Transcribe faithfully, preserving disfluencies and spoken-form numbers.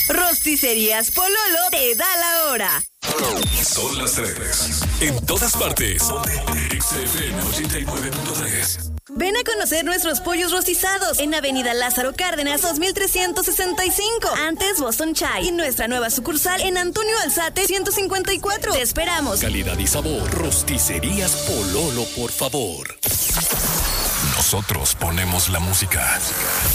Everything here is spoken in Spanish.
Rosticerías Pololo te da la hora. Son las tres. En todas partes. X F M ochenta y nueve punto tres. Ven a conocer nuestros pollos rostizados en Avenida Lázaro Cárdenas dos mil trescientos sesenta y cinco, antes Boston Chai, y nuestra nueva sucursal en Antonio Alzate ciento cincuenta y cuatro. Te esperamos. Calidad y sabor. Rosticerías Pololo, por favor. Nosotros ponemos la música.